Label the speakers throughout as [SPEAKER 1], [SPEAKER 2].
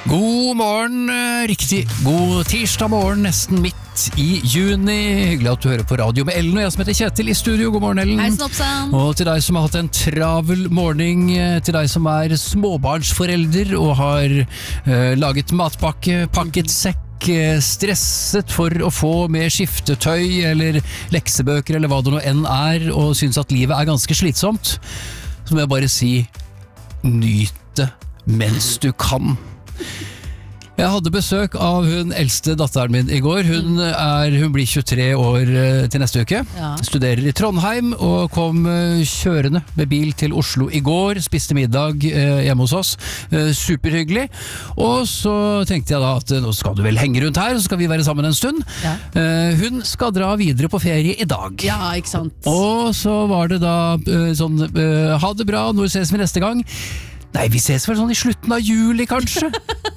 [SPEAKER 1] God morgen, riktig. God tirsdag morgen, nesten midt i juni. Hyggelig at du hører på radio med Ellen, og jeg som heter Kjetil i studio. God morgen, Ellen.
[SPEAKER 2] Hei, Snopsan.
[SPEAKER 1] Og til deg som har hatt en travel morgen, til deg som er småbarnsforelder og har laget matpakke, pakket sekk, stresset for å få med skiftetøy eller leksebøker eller hva det nå enn er, og synes at livet er ganske slitsomt, så må jeg bare si, nyt det mens du kan. Jeg hadde besøk av hun eldste datteren min i går. Hun blir 23 år til neste uke.
[SPEAKER 2] Ja.
[SPEAKER 1] Studerer i Trondheim og kom kjørende med bil til Oslo i går. Spiste middag hjemme hos oss. Superhyggelig. Og så tenkte jeg da at nå skal du vel henge rundt her, og så skal vi være sammen en stund.
[SPEAKER 2] Ja.
[SPEAKER 1] Hun skal dra videre på ferie i dag.
[SPEAKER 2] Ja, ikke sant.
[SPEAKER 1] Og så var det da sånn, ha det bra, når ses vi neste gang? Nei, vi ses vel sånn i slutten av juli, kanskje.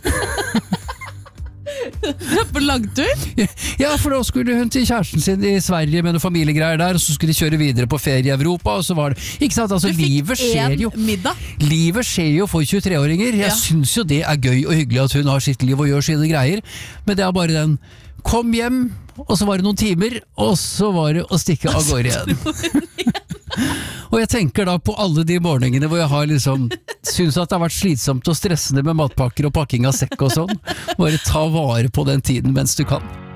[SPEAKER 2] På langtur?
[SPEAKER 1] Ja, for da skulle hun til kjæresten sin i Sverige med noen familiegreier der, og så skulle de kjøre videre på ferie i Europa, og så var det, ikke sant, altså livet skjer jo.
[SPEAKER 2] Middag.
[SPEAKER 1] Livet skjer jo for 23-åringer. Jeg synes jo det er gøy og hyggelig at hun har sitt liv og gjør sine greier, men det er bare den, kom hjem, og så var det noen timer, og så var det å stikke av gårde igjen. Og jeg tenker da på alle de morgenene hvor jeg har liksom synes at det har vært slitsomt og stressende med matpakker og pakking av sekk og sånn. Bare ta vare på den tiden mens du kan.